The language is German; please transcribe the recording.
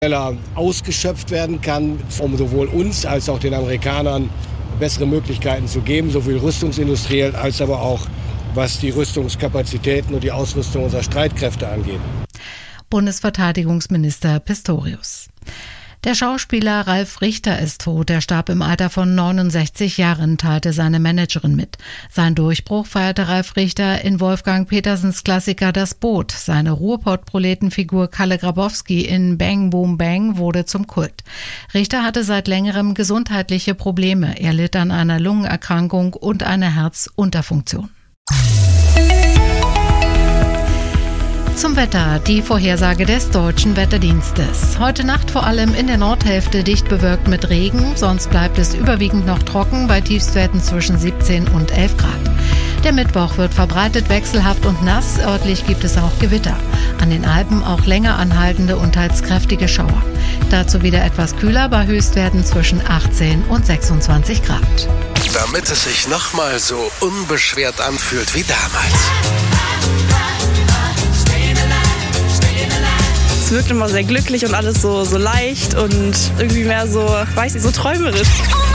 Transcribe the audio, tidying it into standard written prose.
schneller ausgeschöpft werden kann, um sowohl uns als auch den Amerikanern bessere Möglichkeiten zu geben, sowohl rüstungsindustriell als aber auch was die Rüstungskapazitäten und die Ausrüstung unserer Streitkräfte angeht. Bundesverteidigungsminister Pistorius. Der Schauspieler Ralf Richter ist tot. Er starb im Alter von 69 Jahren, teilte seine Managerin mit. Sein Durchbruch feierte Ralf Richter in Wolfgang Petersens Klassiker Das Boot. Seine Ruhrpott-Proletenfigur Kalle Grabowski in Bang Boom Bang wurde zum Kult. Richter hatte seit längerem gesundheitliche Probleme. Er litt an einer Lungenerkrankung und einer Herzunterfunktion. Zum Wetter, die Vorhersage des Deutschen Wetterdienstes. Heute Nacht vor allem in der Nordhälfte dicht bewölkt mit Regen, sonst bleibt es überwiegend noch trocken bei Tiefstwerten zwischen 17 und 11 Grad. Der Mittwoch wird verbreitet wechselhaft und nass, örtlich gibt es auch Gewitter. An den Alpen auch länger anhaltende und teils kräftige Schauer. Dazu wieder etwas kühler bei Höchstwerten zwischen 18 und 26 Grad. Damit es sich nochmal so unbeschwert anfühlt wie damals. Es wirkt immer sehr glücklich und alles so leicht und irgendwie mehr so, weiß ich, so träumerisch.